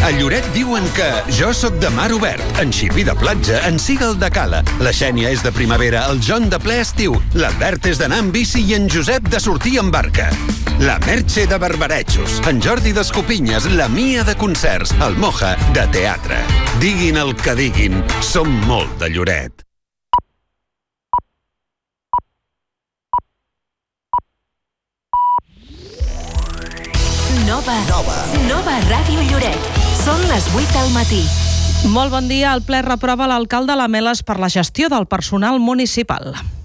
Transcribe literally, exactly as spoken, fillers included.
A Lloret diuen que jo sóc de mar obert, en Xipi de platja, en Sigal de cala, la Xènia és de primavera, el John de ple estiu, l'Albert és d'anar amb bici i en Josep de sortir amb barca. La Merche de barbaretxos, en Jordi d'escopinyes, la Mia de concerts, el Moja de teatre. Diguin el que diguin, som molt de Lloret. Nova, Nova. Nova Ràdio Lloret. Són les vuit del matí. Molt bon dia. El ple reprova l'alcalde Lameles per la gestió del personal municipal.